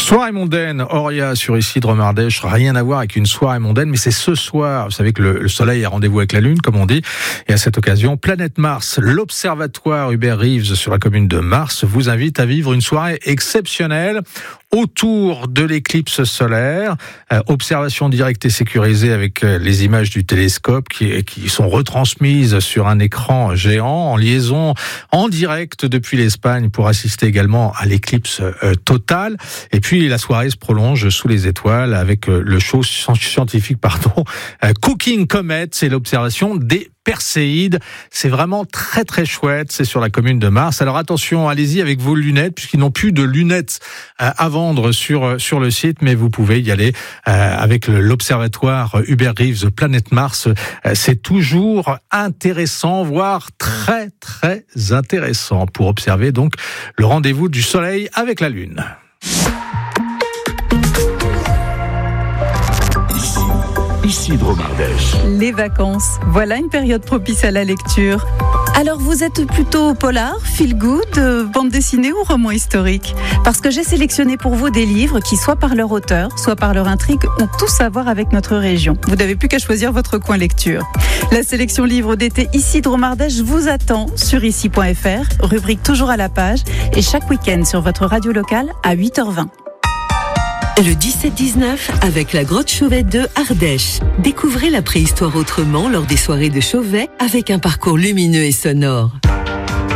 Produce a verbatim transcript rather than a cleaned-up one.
Soirée mondaine, Auria sur Isidre Mardèche, rien à voir avec une soirée mondaine, mais c'est ce soir. Vous savez que le, le soleil a rendez-vous avec la lune, comme on dit. Et à cette occasion, Planète Mars, l'observatoire Hubert Reeves sur la commune de Mars vous invite à vivre une soirée exceptionnelle autour de l'éclipse solaire. Euh, observation directe et sécurisée avec euh, les images du télescope qui, qui sont retransmises sur un écran géant en liaison en direct depuis l'Espagne pour assister également à l'éclipse euh, totale. Et puis la soirée se prolonge sous les étoiles avec euh, le show scientifique pardon, euh, Cooking Comet, c'est l'observation des Perséides. C'est vraiment très très chouette, c'est sur la commune de Mars. Alors attention, allez-y avec vos lunettes, puisqu'ils n'ont plus de lunettes euh, à vendre sur, sur le site, mais vous pouvez y aller euh, avec l'observatoire Hubert Reeves Planète Mars. Euh, c'est toujours intéressant, voire très très intéressant pour observer donc le rendez-vous du soleil avec la lune. Isidre Mardèche. Les vacances, voilà une période propice à la lecture. Alors vous êtes plutôt polar, feel good, euh, bande dessinée ou roman historique ? Parce que j'ai sélectionné pour vous des livres qui, soit par leur auteur, soit par leur intrigue, ont tous à voir avec notre région. Vous n'avez plus qu'à choisir votre coin lecture. La sélection livre d'été Isidre Mardèche vous attend sur ici point f r, rubrique toujours à la page, et chaque week-end sur votre radio locale à huit heures vingt. Le dix-sept dix-neuf avec la grotte Chauvet de Ardèche. Découvrez la préhistoire autrement lors des soirées de Chauvet avec un parcours lumineux et sonore.